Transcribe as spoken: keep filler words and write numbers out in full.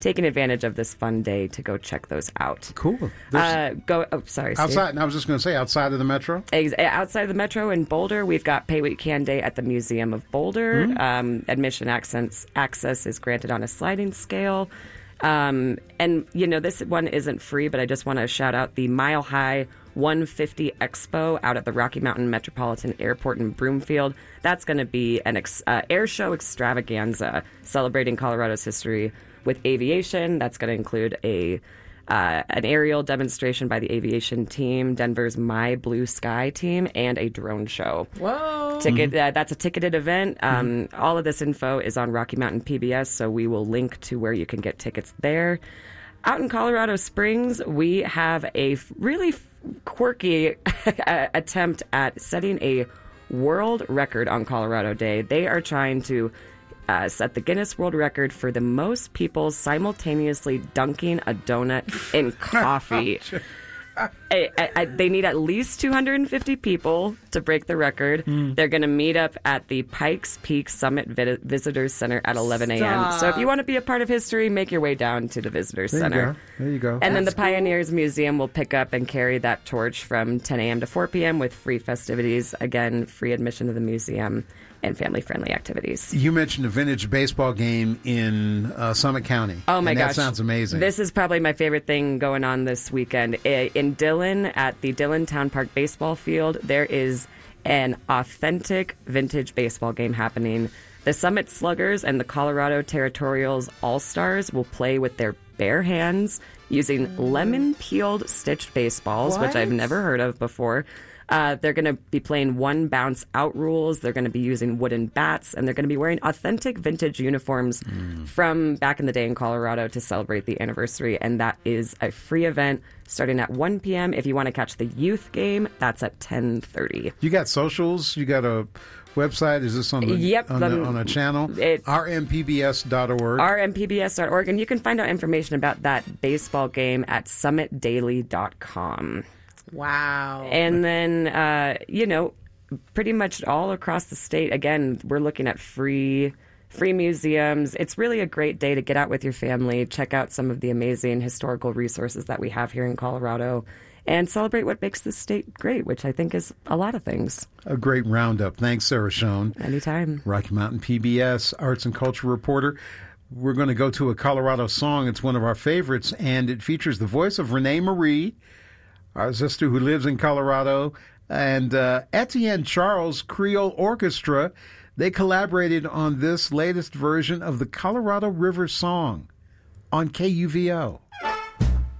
taking advantage of this fun day to go check those out. Cool. Uh, go. Oh, sorry. Steve. Outside, I was just going to say, outside of the metro? Ex- outside of the metro in Boulder, we've got Pay What You Can Day at the Museum of Boulder. Mm-hmm. Um, admission access, access is granted on a sliding scale. Um, and, you know, this one isn't free, but I just want to shout out the Mile High one fifty Expo out at the Rocky Mountain Metropolitan Airport in Broomfield. That's going to be an ex- uh, air show extravaganza celebrating Colorado's history with aviation. That's going to include a uh, an aerial demonstration by the aviation team, Denver's My Blue Sky team, and a drone show. Whoa! Ticket. Mm-hmm. Uh, that's a ticketed event. Um, mm-hmm. All of this info is on Rocky Mountain P B S, so we will link to where you can get tickets there. Out in Colorado Springs, we have a really quirky attempt at setting a world record on Colorado Day. They are trying to uh, set the Guinness World Record for the most people simultaneously dunking a donut in coffee. I, I, I, they need at least two hundred fifty people to break the record. Mm. They're going to meet up at the Pikes Peak Summit Vi- Visitors Center at eleven a.m. So if you want to be a part of history, make your way down to the Visitors there Center. You go. There you go. And That's then the cool. Pioneers Museum will pick up and carry that torch from ten a.m. to four p.m. with free festivities. Again, free admission to the museum and family-friendly activities. You mentioned a vintage baseball game in uh, Summit County. Oh, my and gosh. That sounds amazing. This is probably my favorite thing going on this weekend. In Dillon, at the Dillon Town Park baseball field, there is an authentic vintage baseball game happening. The Summit Sluggers and the Colorado Territorials All-Stars will play with their bare hands using mm. lemon-peeled stitched baseballs, what? which I've never heard of before. Uh, they're going to be playing one bounce out rules. They're going to be using wooden bats, and they're going to be wearing authentic vintage uniforms mm. from back in the day in Colorado to celebrate the anniversary. And that is a free event starting at one p.m. If you want to catch the youth game, that's at ten thirty. You got socials? You got a website? Is this on the, yep, on, the, the, on a channel? It, R M P B S dot org. R M P B S dot org. And you can find out information about that baseball game at summit daily dot com. Wow. And then, uh, you know, pretty much all across the state, again, we're looking at free free museums. It's really a great day to get out with your family, check out some of the amazing historical resources that we have here in Colorado, and celebrate what makes this state great, which I think is a lot of things. A great roundup. Thanks, Sarah Schoen. Anytime. Rocky Mountain P B S arts and culture reporter. We're going to go to a Colorado song. It's one of our favorites, and it features the voice of Renee Marie, our sister who lives in Colorado, and uh, Etienne Charles Creole Orchestra. They collaborated on this latest version of the Colorado River Song on K U V O.